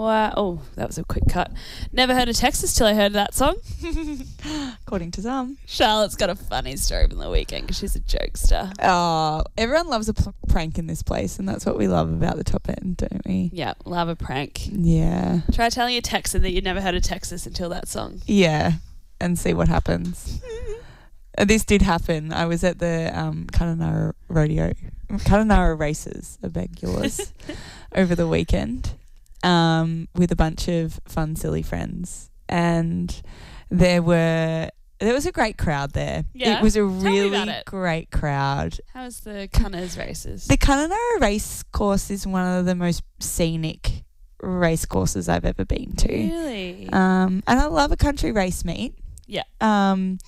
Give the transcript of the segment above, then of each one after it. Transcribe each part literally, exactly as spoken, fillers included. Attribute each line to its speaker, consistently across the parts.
Speaker 1: Wow. Oh, that was a quick cut. Never heard of Texas till I heard that song.
Speaker 2: According to some.
Speaker 1: Charlotte's got a funny story from the weekend because she's a jokester.
Speaker 2: Oh, everyone loves a p- prank in this place, and that's what we love about the top end, don't we?
Speaker 1: Yeah, love a prank.
Speaker 2: Yeah.
Speaker 1: Try telling a Texan that you'd never heard of Texas until that song.
Speaker 2: Yeah, and see what happens. Uh, This did happen. I was at the um, Kununurra Rodeo, Kununurra races, I beg yours, over the weekend um, with a bunch of fun, silly friends. And there were there was a great crowd there.
Speaker 1: Yeah?
Speaker 2: It was a
Speaker 1: me
Speaker 2: really
Speaker 1: about it.
Speaker 2: great crowd.
Speaker 1: How's the Cunners races?
Speaker 2: The Kununurra race course is one of the most scenic race courses I've ever been to.
Speaker 1: Really?
Speaker 2: Um, and I love a country race meet.
Speaker 1: Yeah.
Speaker 2: Um,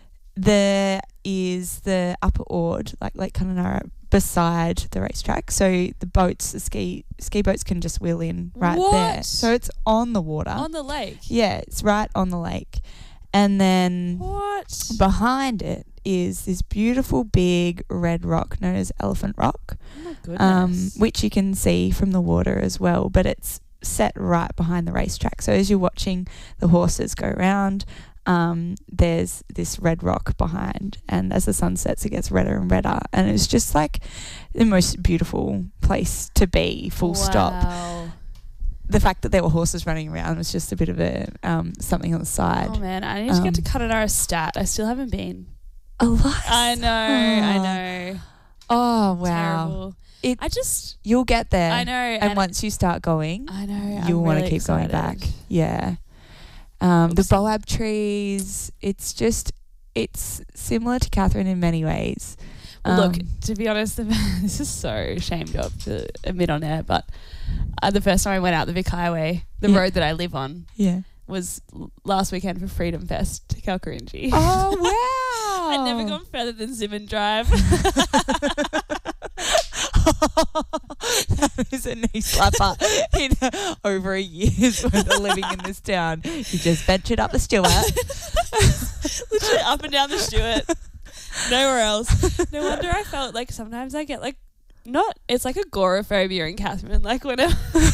Speaker 2: there is the Upper Ord, like Lake Kununurra, beside the racetrack. So the boats, the ski ski boats can just wheel in right
Speaker 1: What?
Speaker 2: there. So it's on the water.
Speaker 1: On the lake?
Speaker 2: Yeah, it's right on the lake. And then
Speaker 1: What?
Speaker 2: behind it is this beautiful big red rock known as Elephant Rock,
Speaker 1: Oh my goodness.
Speaker 2: um, which you can see from the water as well. But it's set right behind the racetrack. So as you're watching the horses go around, um, there's this red rock behind, and as the sun sets, it gets redder and redder, and it's just like the most beautiful place to be. Full stop.
Speaker 1: Wow.
Speaker 2: The fact that there were horses running around was just a bit of a um, something on the side.
Speaker 1: Oh man, I need to get to
Speaker 2: Um,
Speaker 1: Kununurra Stat. I still haven't been.
Speaker 2: Eliza.
Speaker 1: I know, I know.
Speaker 2: Oh wow!
Speaker 1: Terrible.
Speaker 2: It,
Speaker 1: I just,
Speaker 2: you'll get there.
Speaker 1: I know.
Speaker 2: And,
Speaker 1: And,
Speaker 2: once you start going,
Speaker 1: I know.
Speaker 2: you'll
Speaker 1: I'm
Speaker 2: want to
Speaker 1: really
Speaker 2: keep going back.
Speaker 1: excited.
Speaker 2: Yeah. Um, the
Speaker 1: Oops.
Speaker 2: boab trees. It's just it's similar to Catherine in many ways.
Speaker 1: Well, look,
Speaker 2: Um,
Speaker 1: to be honest, this is so shamed of to admit on air, but uh, the first time I went out the Vic Highway, the
Speaker 2: Yeah.
Speaker 1: road that I live on,
Speaker 2: yeah.
Speaker 1: was l- last weekend for Freedom Fest to Kalkarinji.
Speaker 2: Oh wow!
Speaker 1: I'd never gone further than Zimmern Drive.
Speaker 2: That is a knee slapper in over a year's worth of living in this town. You just ventured up the Stewart.
Speaker 1: Literally up and down the Stewart. Nowhere else. No wonder I felt like sometimes I get like, not, it's like agoraphobia in Catherine. Like whenever.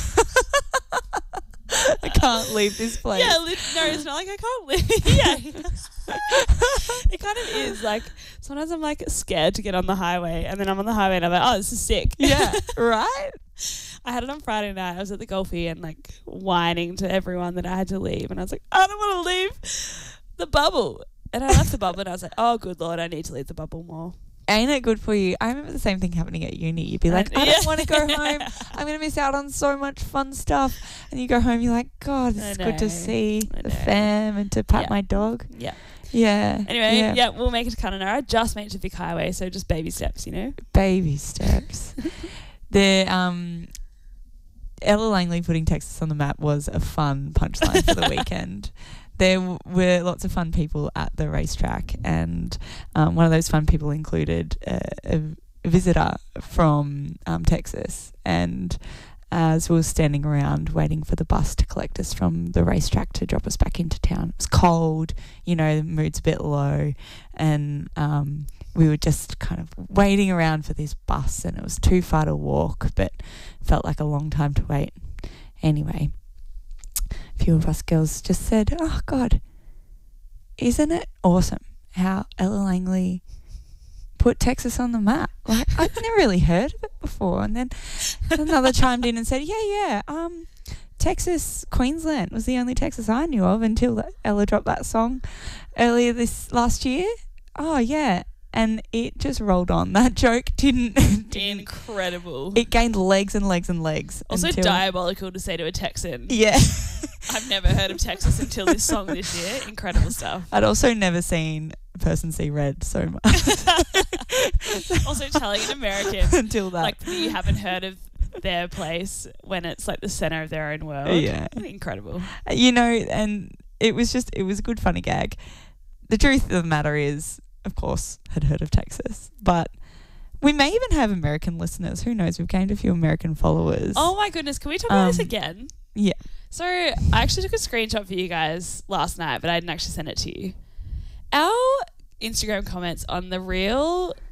Speaker 2: I can't leave this place.
Speaker 1: Yeah, lit- no, it's not like I can't live. Yeah. It kind of is. Like, sometimes I'm like scared to get on the highway, and then I'm on the highway and I'm like, oh, this is sick.
Speaker 2: Yeah, right?
Speaker 1: I had it on Friday night. I was at the Golfie and like whining to everyone that I had to leave. And I was like, I don't want to leave the bubble. And I left the bubble and I was like, oh, good Lord, I need to leave the bubble more.
Speaker 2: Ain't it good for you? I remember the same thing happening at uni. You'd be like,
Speaker 1: And-
Speaker 2: I
Speaker 1: yeah.
Speaker 2: don't want to go home. I'm going to miss out on so much fun stuff. And you go home, you're like, God, this
Speaker 1: I
Speaker 2: is good to
Speaker 1: know.
Speaker 2: see
Speaker 1: I
Speaker 2: the
Speaker 1: know.
Speaker 2: fam and to pat
Speaker 1: Yeah.
Speaker 2: my dog.
Speaker 1: Yeah.
Speaker 2: Yeah.
Speaker 1: Anyway, yeah.
Speaker 2: yeah.
Speaker 1: we'll make it to Kununurra. Just made it to Vic Highway, so just baby steps, you know?
Speaker 2: Baby steps. the um, Ella Langley putting Texas on the map was a fun punchline for the weekend. There w- were lots of fun people at the racetrack, and um, one of those fun people included a, a visitor from um, Texas. And as we were standing around waiting for the bus to collect us from the racetrack to drop us back into town, it was cold, you know, the mood's a bit low, and um, we were just kind of waiting around for this bus, and it was too far to walk, but felt like a long time to wait. Anyway, a few of us girls just said, oh God, isn't it awesome how Ella Langley put Texas on the map? Like, I'd never really heard of it before. And then another chimed in and said, yeah, yeah, um, Texas, Queensland was the only Texas I knew of until Ella dropped that song earlier this last year. Oh, yeah. And it just rolled on. That joke didn't... didn't
Speaker 1: Incredible.
Speaker 2: it gained legs and legs and legs.
Speaker 1: Also
Speaker 2: until,
Speaker 1: diabolical to say to a Texan.
Speaker 2: Yeah.
Speaker 1: I've never heard of Texas until this song this year. Incredible stuff.
Speaker 2: I'd also never seen a person see red so much
Speaker 1: Also telling an American
Speaker 2: until that.
Speaker 1: like that you haven't heard of their place when it's like the center of their own world.
Speaker 2: Yeah.
Speaker 1: Incredible.
Speaker 2: You know, and it was just, it was a good funny gag. The truth of the matter is, of course, had heard of Texas, but we may even have American listeners. Who knows? We've gained a few American followers.
Speaker 1: Oh my goodness. Can we talk about this
Speaker 2: Um,
Speaker 1: again?
Speaker 2: Yeah.
Speaker 1: So I actually took a screenshot for you guys last night, but I didn't actually send it to you. Our Instagram comments on the reel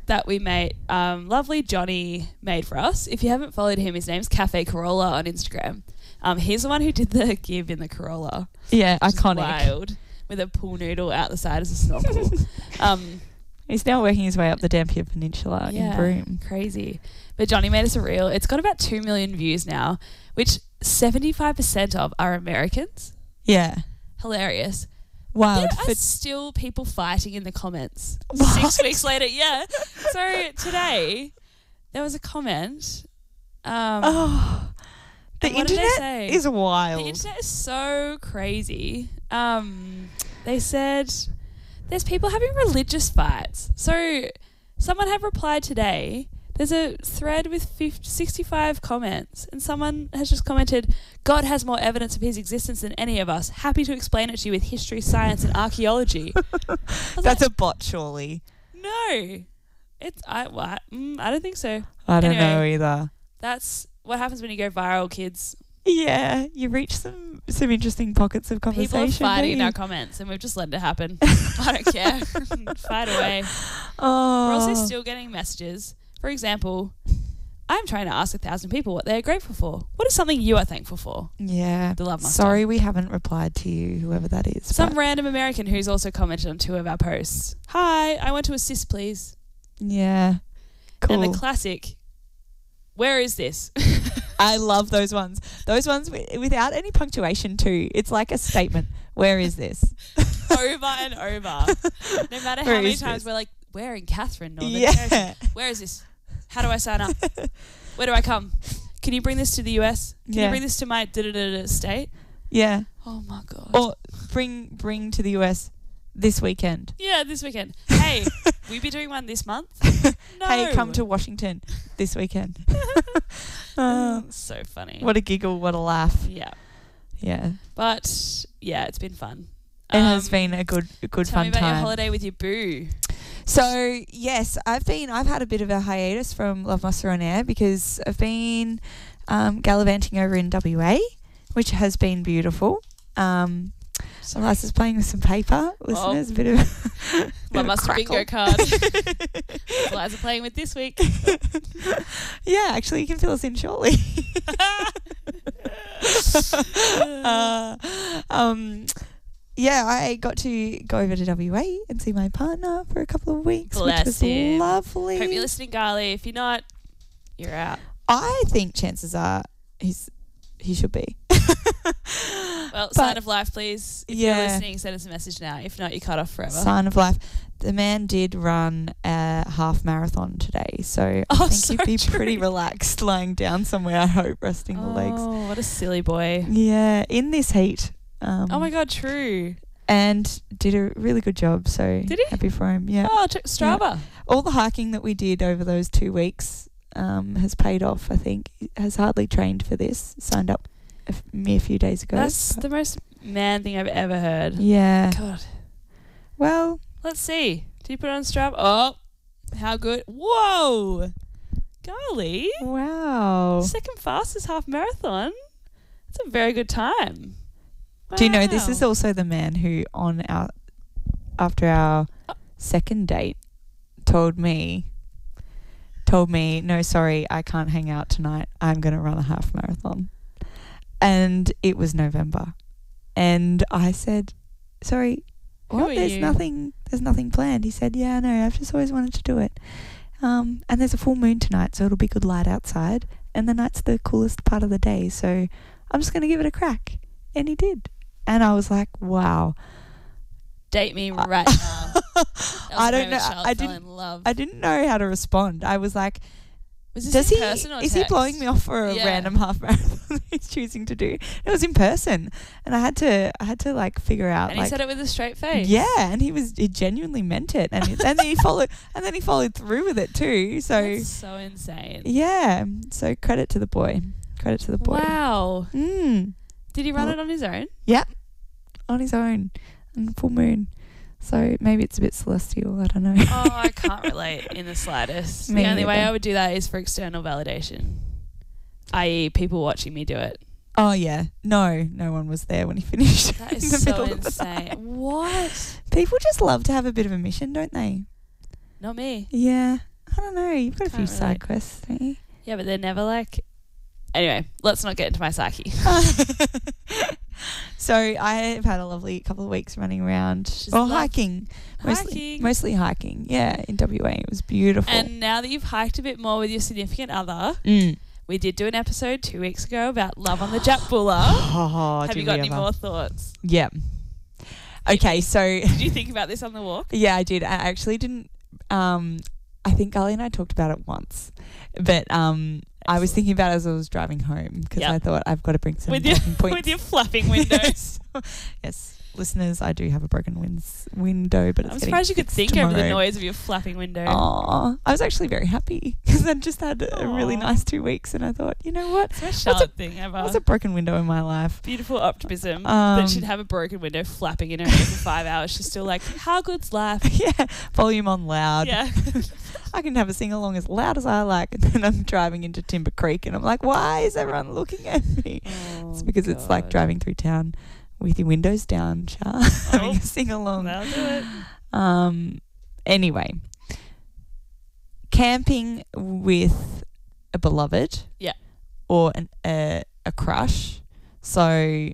Speaker 1: that we made, um, lovely Johnny made for us. If you haven't followed him, his name's Cafe Corolla on Instagram. Um, he's the one who did the give in the Corolla.
Speaker 2: Yeah,
Speaker 1: which is
Speaker 2: iconic.
Speaker 1: wild, with a pool noodle out the side as a snorkel. um,
Speaker 2: He's now working his way up the Dampier Peninsula
Speaker 1: yeah,
Speaker 2: in Broome.
Speaker 1: crazy. But Johnny made us a reel. It's got about two million views now, which seventy-five percent of are Americans.
Speaker 2: Yeah.
Speaker 1: Hilarious.
Speaker 2: Wild.
Speaker 1: There
Speaker 2: For
Speaker 1: are still people fighting in the comments.
Speaker 2: What?
Speaker 1: Six weeks later, yeah. So today, there was a comment. Um,
Speaker 2: oh, the
Speaker 1: and what did they
Speaker 2: internet
Speaker 1: say?
Speaker 2: is wild.
Speaker 1: The internet is so crazy. Um, they said there's people having religious fights. So someone had replied today. There's a thread with fifty, sixty-five comments, and someone has just commented, God has more evidence of his existence than any of us. Happy to explain it to you with history, science, and archaeology.
Speaker 2: That's
Speaker 1: like,
Speaker 2: a bot, surely.
Speaker 1: No. It's I, well, I, mm, I don't think so.
Speaker 2: I don't
Speaker 1: Anyway.
Speaker 2: know either.
Speaker 1: That's what happens when you go viral, kids.
Speaker 2: Yeah, you reach some some interesting pockets of conversation.
Speaker 1: People are fighting in
Speaker 2: don't
Speaker 1: our
Speaker 2: you?
Speaker 1: comments, and we've just let it happen. I don't care. Fight away.
Speaker 2: Oh.
Speaker 1: We're also still getting messages. For example, I'm trying to ask a thousand people what they're grateful for. What is something you are thankful for?
Speaker 2: Yeah.
Speaker 1: The Love Muster.
Speaker 2: Sorry we haven't replied to you, whoever that is.
Speaker 1: Some
Speaker 2: but
Speaker 1: random American who's also commented on two of our posts. Hi, I want to assist, please.
Speaker 2: yeah. Cool.
Speaker 1: And the classic, where is this?
Speaker 2: I love those ones. Those ones wi- without any punctuation too. It's like a statement. Where is this?
Speaker 1: Over and over. No matter how
Speaker 2: Where
Speaker 1: many
Speaker 2: is
Speaker 1: times
Speaker 2: this?
Speaker 1: we're like, where in Catherine, Northern
Speaker 2: Yeah.
Speaker 1: Territory? Where is this? How do I sign up? Where do I come? Can you bring this to the U S? Can
Speaker 2: Yeah.
Speaker 1: you bring this to my da-da-da-da state?
Speaker 2: Yeah.
Speaker 1: Oh my God.
Speaker 2: Or bring bring to the U S this weekend.
Speaker 1: Yeah, this weekend. Hey, we be doing one this month? No.
Speaker 2: Hey, come to Washington this weekend. Oh,
Speaker 1: So funny.
Speaker 2: what a giggle, what a laugh.
Speaker 1: Yeah.
Speaker 2: Yeah.
Speaker 1: But, yeah, it's been fun.
Speaker 2: It has
Speaker 1: Um,
Speaker 2: been a good a good
Speaker 1: Tell
Speaker 2: fun
Speaker 1: me about
Speaker 2: time.
Speaker 1: your holiday with your boo.
Speaker 2: So yes, I've been. I've had a bit of a hiatus from Love Muster on Air because I've been um, gallivanting over in W A, which has been beautiful. Um, Eliza's playing with some paper, listeners. A bit of bit
Speaker 1: Love
Speaker 2: of
Speaker 1: Muster
Speaker 2: crackle.
Speaker 1: bingo card. Eliza playing with this week.
Speaker 2: Yeah, actually, you can fill us in shortly. uh, um, yeah, I got to go over to W A and see my partner for a couple of weeks,
Speaker 1: Bless
Speaker 2: which was
Speaker 1: him.
Speaker 2: lovely.
Speaker 1: Hope you're listening, Garly. If you're not, you're out.
Speaker 2: I think chances are he's he should be.
Speaker 1: Well,
Speaker 2: But-
Speaker 1: sign of life, please. If you're
Speaker 2: Yeah.
Speaker 1: listening, send us a message now. If not, you cut off forever.
Speaker 2: Sign of life. The man did run a half marathon today, so I
Speaker 1: Oh,
Speaker 2: think
Speaker 1: so
Speaker 2: he'd be
Speaker 1: true.
Speaker 2: pretty relaxed lying down somewhere, I hope, resting the legs.
Speaker 1: Oh, what a silly boy.
Speaker 2: Yeah, in this heat. Um,
Speaker 1: Oh my God, true.
Speaker 2: And did a really good job, so
Speaker 1: Did he?
Speaker 2: happy for him. Yeah.
Speaker 1: Oh, check Strava.
Speaker 2: All the hiking that we did over those two weeks um, has paid off, I think. He has hardly trained for this, signed up a f- mere few days ago.
Speaker 1: That's
Speaker 2: but-
Speaker 1: the most man thing I've ever heard.
Speaker 2: yeah.
Speaker 1: God.
Speaker 2: Well,
Speaker 1: Let's see. Did you put it on Strava? Oh, how good. Whoa. Golly.
Speaker 2: wow.
Speaker 1: Second fastest half marathon. That's a very good time.
Speaker 2: Do you know this
Speaker 1: Wow.
Speaker 2: is also the man who on our after our second date told me told me, "No, sorry, I can't hang out tonight. I'm going to run a half marathon." And it was November. And I said, "Sorry,
Speaker 1: Who
Speaker 2: what?
Speaker 1: are
Speaker 2: There's
Speaker 1: you?"
Speaker 2: nothing there's nothing planned." He said, "Yeah, I know. I've just always wanted to do it. Um, and there's a full moon tonight, so it'll be good light outside, and the night's the coolest part of the day, so I'm just going to give it a crack." And he did. And I was like, wow.
Speaker 1: Date me right now. That was
Speaker 2: I
Speaker 1: the
Speaker 2: don't know.
Speaker 1: moment Charlotte
Speaker 2: I
Speaker 1: fell
Speaker 2: didn't
Speaker 1: in love.
Speaker 2: I didn't know how to respond. I was like,
Speaker 1: Was this
Speaker 2: does
Speaker 1: in
Speaker 2: he
Speaker 1: person or
Speaker 2: is he
Speaker 1: text?
Speaker 2: blowing me off for a
Speaker 1: Yeah.
Speaker 2: random half marathon he's choosing to do? It was in person. And I had to I had to like figure out
Speaker 1: And
Speaker 2: like
Speaker 1: he said it with a straight face.
Speaker 2: yeah, and he was he genuinely meant it, and he, and then he followed and then he followed through with it too. So
Speaker 1: That's so insane.
Speaker 2: yeah, so credit to the boy, credit to the boy.
Speaker 1: Wow.
Speaker 2: Mm,
Speaker 1: Did he run
Speaker 2: Well-
Speaker 1: it on his own?
Speaker 2: on his own, on full moon. So maybe it's a bit celestial. I don't know.
Speaker 1: Oh, I can't relate in the slightest.
Speaker 2: Me
Speaker 1: the only way
Speaker 2: neither.
Speaker 1: I would do that is for external validation, that is people watching me do it.
Speaker 2: Oh yeah, no, no one was there when he finished.
Speaker 1: That
Speaker 2: in
Speaker 1: is
Speaker 2: the
Speaker 1: so
Speaker 2: middle of the
Speaker 1: insane.
Speaker 2: night.
Speaker 1: What?
Speaker 2: People just love to have a bit of a mission, don't they?
Speaker 1: Not me.
Speaker 2: Yeah, I don't know. You've got a few
Speaker 1: Can't
Speaker 2: side
Speaker 1: relate.
Speaker 2: quests, don't you?
Speaker 1: Yeah, but they're never like. Anyway, let's not get into my psyche.
Speaker 2: So I've had a lovely couple of weeks running around
Speaker 1: She's
Speaker 2: or
Speaker 1: love-
Speaker 2: hiking, mostly
Speaker 1: Hiking.
Speaker 2: mostly hiking. Yeah, in W A, it was beautiful.
Speaker 1: And now that you've hiked a bit more with your significant other,
Speaker 2: mm.
Speaker 1: we did do an episode two weeks ago about love on the Japbula.
Speaker 2: oh,
Speaker 1: Have
Speaker 2: did
Speaker 1: you got
Speaker 2: we
Speaker 1: any
Speaker 2: ever?
Speaker 1: more thoughts?
Speaker 2: Yeah. Okay, so
Speaker 1: Did you think about this on the walk?
Speaker 2: yeah, I did. I actually didn't. Um, I think Gully and I talked about it once, but um, I was thinking about it as I was driving home because
Speaker 1: Yep.
Speaker 2: I thought I've got to bring some
Speaker 1: With your,
Speaker 2: talking points.
Speaker 1: with your flapping windows.
Speaker 2: Yes, listeners, I do have a broken wins window, but it's
Speaker 1: I'm
Speaker 2: getting
Speaker 1: surprised you could
Speaker 2: fixed
Speaker 1: think over the
Speaker 2: tomorrow.
Speaker 1: noise of your flapping window.
Speaker 2: Aw, I was actually very happy because I'd just had a really
Speaker 1: Aw.
Speaker 2: nice two weeks, and I thought, you know what?
Speaker 1: It's the most
Speaker 2: What's
Speaker 1: Charlotte thing ever.
Speaker 2: What's a broken window in my life?
Speaker 1: Beautiful optimism
Speaker 2: Um,
Speaker 1: that she'd have a broken window flapping in her ear for five hours. She's still like, how good's life?
Speaker 2: Yeah, volume on loud.
Speaker 1: Yeah.
Speaker 2: I can have a sing along as loud as I like, and then I'm driving into Timber Creek, and I'm like, why is everyone looking at me? It's because it's like driving through town with your windows down, Char, having
Speaker 1: Oh,
Speaker 2: a sing along.
Speaker 1: That'll do it.
Speaker 2: Um. Anyway, camping with a beloved,
Speaker 1: Yeah.
Speaker 2: or an a a crush. So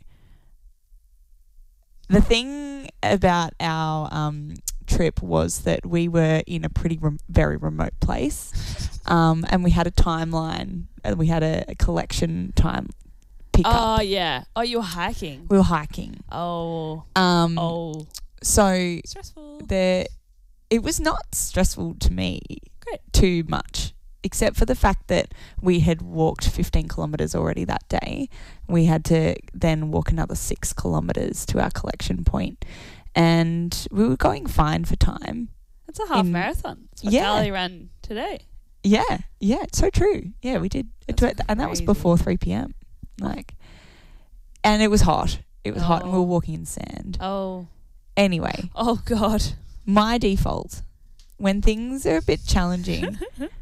Speaker 2: the thing about our um trip was that we were in a pretty rem- very remote place, um, and we had a timeline, and we had a, a collection time pickup.
Speaker 1: Oh, yeah. Oh, you were hiking.
Speaker 2: We were hiking.
Speaker 1: Oh.
Speaker 2: Um.
Speaker 1: Oh.
Speaker 2: So
Speaker 1: Stressful.
Speaker 2: there, it was not stressful to me.
Speaker 1: Great.
Speaker 2: Too much, except for the fact that we had walked fifteen kilometres already that day. We had to then walk another six kilometres to our collection point, and we were going fine for time.
Speaker 1: That's a half
Speaker 2: in-
Speaker 1: marathon. That's what
Speaker 2: Yeah.
Speaker 1: Gally ran today.
Speaker 2: Yeah, yeah, it's so true. Yeah, we did,
Speaker 1: That's
Speaker 2: it, and that was
Speaker 1: crazy.
Speaker 2: before three p.m. Like, and it was hot. It was hot, and we were
Speaker 1: Oh.
Speaker 2: walking in sand.
Speaker 1: Oh.
Speaker 2: Anyway,
Speaker 1: Oh, God.
Speaker 2: my default when things are a bit challenging,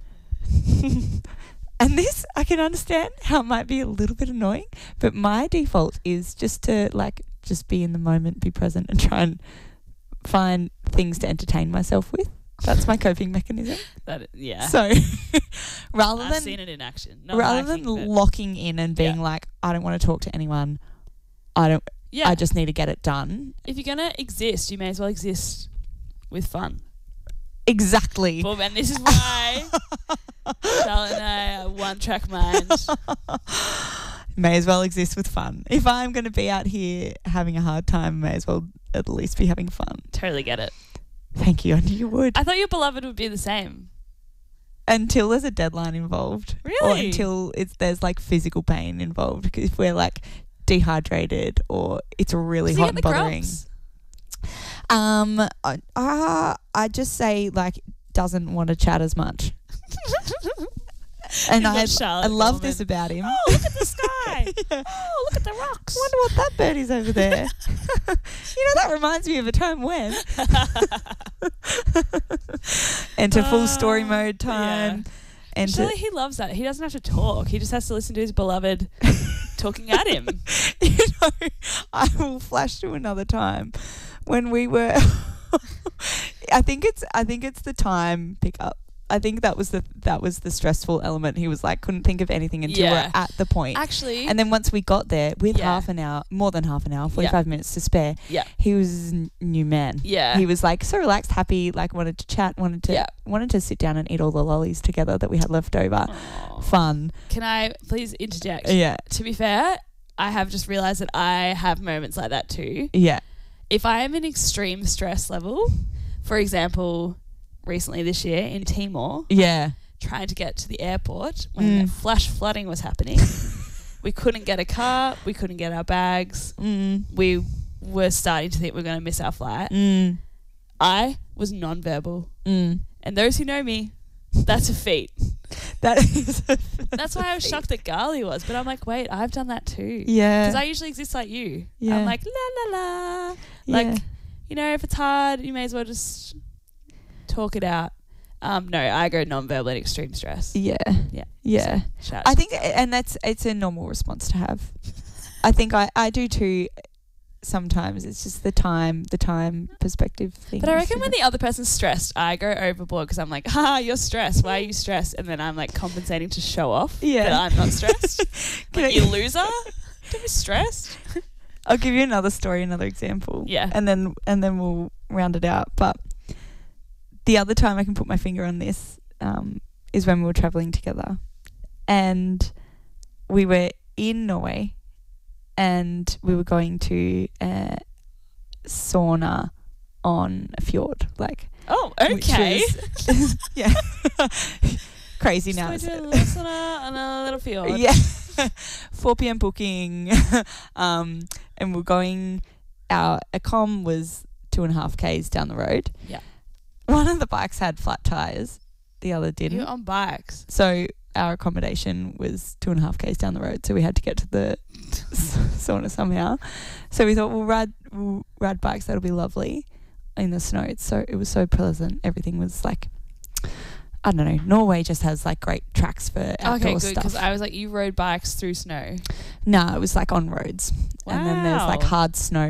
Speaker 2: and this I can understand how it might be a little bit annoying, but my default is just to like just be in the moment, be present, and try and find things to entertain myself with. That's my coping mechanism.
Speaker 1: That, yeah.
Speaker 2: So rather
Speaker 1: I've
Speaker 2: than
Speaker 1: seen it in action. Not
Speaker 2: rather
Speaker 1: hiking,
Speaker 2: than
Speaker 1: but-
Speaker 2: locking in and being
Speaker 1: Yeah.
Speaker 2: like, I don't want to talk to anyone. I don't.
Speaker 1: yeah.
Speaker 2: I just need to get it done.
Speaker 1: If you're going to exist, you may as well exist with fun.
Speaker 2: Exactly.
Speaker 1: Boom, and this is why Charlotte and I are one track mind.
Speaker 2: May as well exist with fun. If I'm going to be out here having a hard time, may as well at least be having fun.
Speaker 1: Totally get it.
Speaker 2: Thank you. I knew you would.
Speaker 1: I thought your beloved would be the same.
Speaker 2: Until there's a deadline involved. Or
Speaker 1: Really?
Speaker 2: until it's there's like physical pain involved. Because if we're like dehydrated or it's really
Speaker 1: So you
Speaker 2: hot
Speaker 1: get
Speaker 2: and
Speaker 1: the
Speaker 2: bothering.
Speaker 1: grumps.
Speaker 2: Um, I, uh, I just say like doesn't want to chat as much. And
Speaker 1: You've
Speaker 2: I,
Speaker 1: got Charlotte
Speaker 2: I love
Speaker 1: Gorman.
Speaker 2: this about him.
Speaker 1: Oh, look at the sky.
Speaker 2: Yeah.
Speaker 1: Oh, look at the rocks.
Speaker 2: Wonder what that birdie's over there. You know, that reminds me of a time when. Enter full story
Speaker 1: Uh,
Speaker 2: mode time. Enter.
Speaker 1: Surely he loves that. He doesn't have to talk. He just has to listen to his beloved talking at him.
Speaker 2: You know, I will flash to another time when we were. I think it's. I think it's the time pickup. I think that was the that was the stressful element. He was like couldn't think of anything until
Speaker 1: Yeah.
Speaker 2: we're at the point.
Speaker 1: Actually,
Speaker 2: And then once we got there, with
Speaker 1: Yeah.
Speaker 2: half an hour, more than half an hour, forty-five minutes to spare,
Speaker 1: yeah,
Speaker 2: he was a new man.
Speaker 1: yeah.
Speaker 2: He was like so relaxed, happy, like wanted to chat, wanted to
Speaker 1: Yeah.
Speaker 2: wanted to sit down and eat all the lollies together that we had left over.
Speaker 1: Aw.
Speaker 2: Fun.
Speaker 1: Can I please interject?
Speaker 2: Yeah.
Speaker 1: To be fair, I have just realised that I have moments like that too.
Speaker 2: Yeah.
Speaker 1: If I am in extreme stress level, for example, recently this year in Timor,
Speaker 2: Yeah.
Speaker 1: trying to get to the airport when
Speaker 2: Mm.
Speaker 1: flash flooding was happening, we couldn't get a car, we couldn't get our bags,
Speaker 2: Mm.
Speaker 1: we were starting to think we were going to miss our flight.
Speaker 2: Mm.
Speaker 1: I was non-verbal.
Speaker 2: Mm.
Speaker 1: And those who know me, that's a feat.
Speaker 2: That is a
Speaker 1: That's why I was shocked that Gali was. But I'm like, wait, I've done that too.
Speaker 2: Yeah.
Speaker 1: Because I usually exist like you.
Speaker 2: Yeah.
Speaker 1: I'm like, la, la, la.
Speaker 2: Yeah.
Speaker 1: Like, you know, if it's hard, you may as well just talk it out. Um, no, I go non-verbal in extreme stress.
Speaker 2: Yeah.
Speaker 1: Yeah.
Speaker 2: Yeah.
Speaker 1: So, shout
Speaker 2: I think, and that's it's a normal response to have. I think I, I do too. sometimes it's just the time, the time perspective thing.
Speaker 1: But I reckon when the other person's stressed, I go overboard because I'm like, ha, you're stressed. Why are you stressed? And then I'm like compensating to show off
Speaker 2: Yeah.
Speaker 1: that I'm not stressed.
Speaker 2: Can
Speaker 1: Like,
Speaker 2: I-
Speaker 1: you loser. Don't be stressed.
Speaker 2: I'll give you another story, another example.
Speaker 1: Yeah.
Speaker 2: And then and then we'll round it out. But the other time I can put my finger on this um, is when we were travelling together. And we were in Norway and we were going to a sauna on a fjord. Like,
Speaker 1: Oh,
Speaker 2: which
Speaker 1: okay.
Speaker 2: was- yeah. Crazy
Speaker 1: Just
Speaker 2: now.
Speaker 1: go
Speaker 2: It's,
Speaker 1: to a little sauna on a little field.
Speaker 2: yeah. four p.m. booking. um, and we're going, our Ecom was two and a half Ks down the road.
Speaker 1: Yeah.
Speaker 2: One of the bikes had flat tyres, the other didn't.
Speaker 1: You're on bikes.
Speaker 2: So our accommodation was two and a half Ks down the road, so we had to get to the sauna somehow. So we thought we'll ride, we'll ride bikes, that'll be lovely in the snow. It's so, it was so pleasant. Everything was like, I don't know, Norway just has like great tracks for outdoor
Speaker 1: Okay, good.
Speaker 2: stuff.
Speaker 1: Because I was like, you rode bikes through snow.
Speaker 2: No, it was like on roads. And then there's like
Speaker 1: Wow.
Speaker 2: hard snow